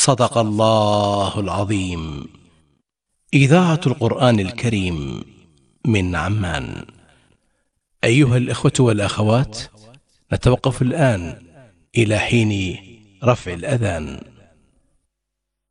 صدق الله العظيم. إذاعة القرآن الكريم من عمان. أيها الإخوة والأخوات، نتوقف الآن إلى حين رفع الأذان.